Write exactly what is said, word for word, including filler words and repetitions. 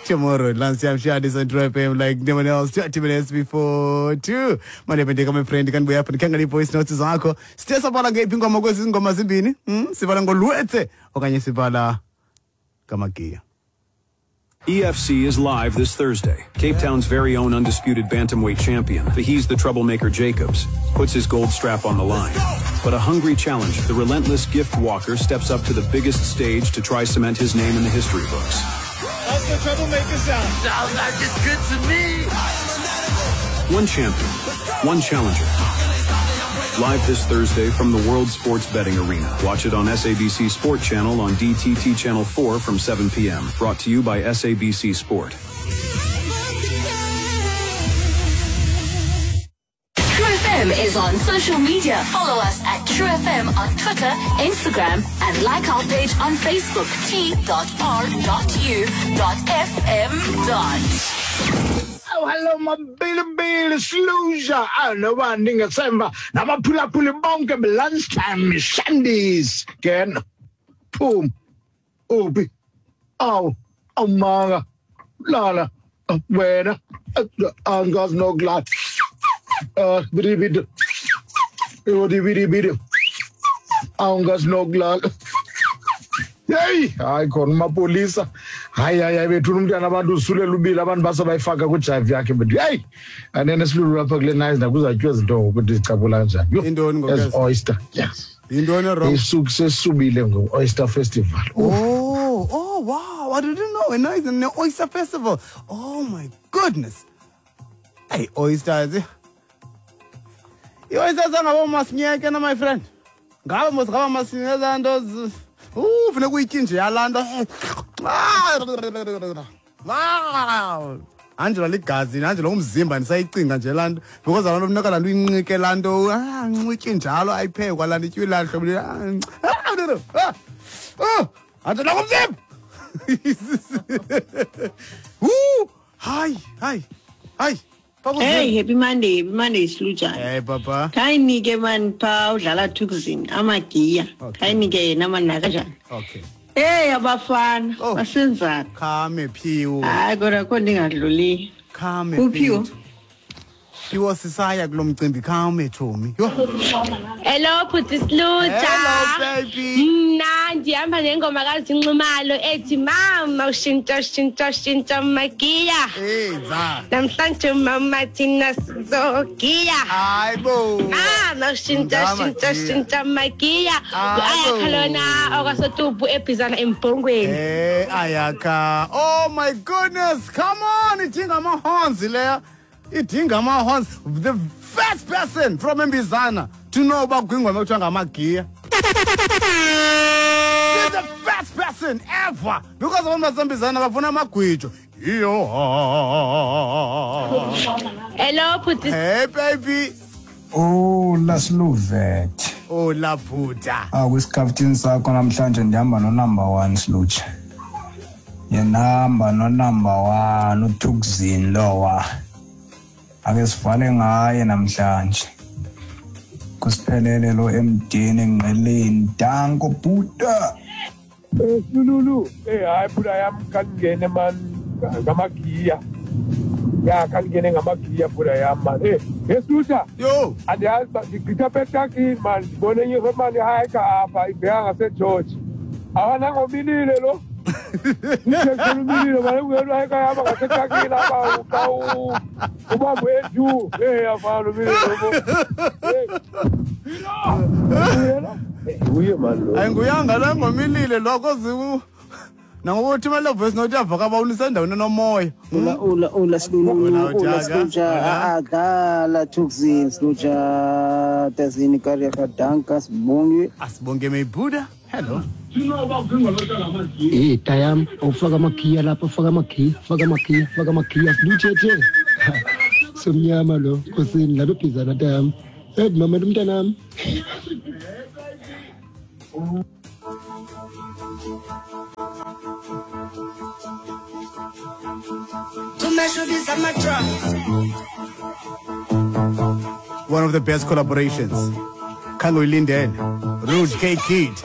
Tomorrow, last time shot is on True F M like no one else. thirty minutes before two. Manje bendeka my friend kan buya phela ngani voice notes zakho. Stay sabala ngephi ingoma kwezi ingoma zimbini? Hm? Sibala ngolwethe okanye sibala kamagiya. E F C is live this Thursday. Cape Town's very own undisputed bantamweight champion, the He's the Troublemaker Jacobs, puts his gold strap on the line. But a hungry challenger, the relentless gift walker, steps up to the biggest stage to try cement his name in the history books. How's the Troublemaker sound? Sounds like it's good to me. One champion, one challenger. Live this Thursday from the World Sports Betting Arena. Watch it on S A B C Sport Channel on D T T Channel four from seven p m Brought to you by S A B C Sport. True F M is on social media. Follow us at True F M on Twitter, Instagram, and like our page on Facebook, t dot r dot u dot f m. Oh, hello, my Billy Billy Sluja. I know one thing at Semba. Now, my pull up, pull him bonk at lunchtime, Shandy's again. Boom. Oh, oh, oh, Mara, Lala, where? I'm got no glass. Uh, biddy biddy. Oh, the biddy biddy. I'm got no glass. Hey, I call my police. Hi, I have a room and about to Sula Lubi, Laban Basa by Faka, which I've yakin. Hey, and then a slew of ugly nice that was I just do with this Cabulanza. Yes, oyster. Yes. In Donor, success Subi Oyster Festival. Oh, oh, wow. I didn't know. And now it's an Oyster Festival. Oh, my goodness. Hey, oysters. You oysters are about Masniak, my friend. Gavamos, Gavamos, and those. Ooh, for the weekend, Yalanda. Wow. Angela Ligazi, Angela Zimba, and saying Angeland, because I don't know that I'm doing Nikelando. Weekend, I pay while I need you land from the. Oh, I don't know them. Ooh, hi, hi, hi. Hey, happy Monday, happy Monday, Sluja. Hey, Papa. Kaini ke man pa udlala tukuzini amagiya. Kaini ke nama nakajan. Okay. Hey, abafana, basenza. Kame phiwo. Hayi kodwa konke ngadluli. Kame. Uphiwo. Phiwo sisaya kulomcimbi kame Thomi. Hello, Phuti Sluja. Hello, baby. Mna ndihamba nengoma kaZinxumalo ethi mama ushintsha ushintsha ushintsha magiya. Hey, za. Namhlanje mama thina sizogiya. Hayibo. Mama ushintsha ushintsha ushintsha magiya. Ayakhalona okwasotubu eBizana eMbongweni. Eh, ayakha. Oh my goodness. Come on, idinga amahonzi leya. Idinga amahonzi. The first person from Mbizana to know about kwingoma ekuthiwa ngamagiya. You're the first person ever because abantu basembizana bafuna amagwijo. Yo. Hello, Phuti. Hey, baby. Oh, laSluvet. Oh, la Buddha. Ah, kwisikhaftini sakho namhlanje ndihamba no number one Sluja. Yenamba no number one uThukzini lowa. Ake sivale ngaye namhlanje. Kusiphelele lo emdeni ngqeleni danko Buddha. Eh Lulu, eh hayi Buddha yami kangene man ngamagiya. Ya kangene ngamagiya Buddha yami man. Eh, Yesusa. Yo. Ade alba ngitha petaki man, bone ngizo man hayi ka apha ibheka ngase George. Awana ngomilile lo. Ngizolumile manje uyelo hayi ka yaba ngase petaki lapha uqawu. Ubambo eju, eh yafana umile lo. Uye man. Ayinguyanga la ngomilile lokho ziwu. Nangokuthi manje voice note yavaka abawunisa endaweni nomoya. Ula ula ula Sluja, ula Sluja akala tukuzini Sluja tazini kariya kadanka sibonge. Asibonge meBuddha. Hello. Eh tayam ufaka amagiya lapha ufaka amagiya ufaka amagiya ufaka amagiya Sluja. Somnyama lo kusini la Bizana tayam. Eh mama umntanami. One of the best collaborations. Khange uyilindele. Rude K Kid.